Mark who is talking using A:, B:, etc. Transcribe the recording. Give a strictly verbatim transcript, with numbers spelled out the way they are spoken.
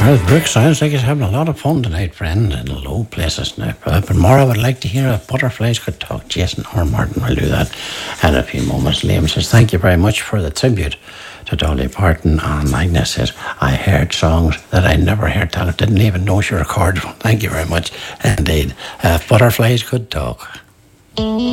A: Well, Brooke, sounds like he's having a lot of fun tonight, friend, in low places now. But Maura would like to hear if butterflies could talk. Jason or Martin will do that in a few moments. Liam says, thank you very much for the tribute to Dolly Parton. And Agnes says, I heard songs that I never heard tell. Didn't even know she recorded one. Thank you very much indeed. Uh, if butterflies could talk.